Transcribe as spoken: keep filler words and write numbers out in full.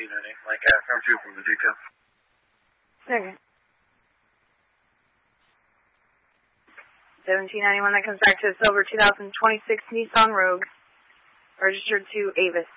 seventeen ninety, like uh, come through from the detail. Second. seventeen ninety-one, that comes back to a silver two thousand twenty-six Nissan Rogue, registered to Avis.